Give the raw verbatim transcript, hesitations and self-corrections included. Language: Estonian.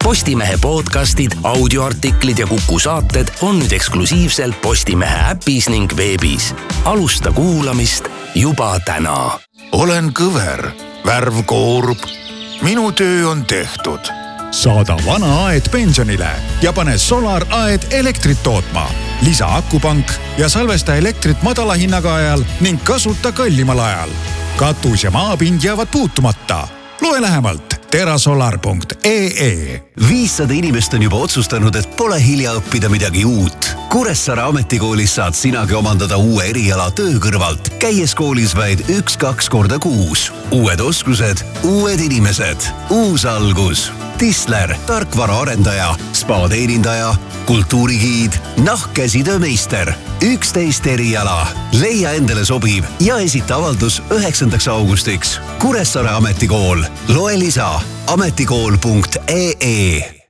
Postimehe podcastid, audioartiklid ja Kuku saated on nüüd eksklusiivselt Postimehe äpis ning veebis. Alusta kuulamist juba täna. Olen kõver, värv koorub. Minu töö on tehtud. Saada vana aed pensionile ja pane Solar aed elektrit tootma. Lisa akupank ja salvesta elektrit madala hinnaga ajal ning kasuta kallimal ajal. Katus ja maapind jäävad puutumata. Loe lähemalt terasolar punkt ee. viissada inimest on juba otsustanud, et pole hilja õppida midagi uut. Kuressaare ametikoolis saad sinagi omandada uue eriala töö kõrvalt, käies koolis vaid üks-kaks korda kuus. Uued oskused, uued inimesed, uus algus. Tisler, tarkvaraarendaja, spa-teenindaja, kultuurigiid, nahkkäsitöömeister. üksteist eriala. Leia endale sobiv ja esita avaldus üheksandaks augustiks. Kuressaare ametikool. Loe lisa ametikool punkt ee.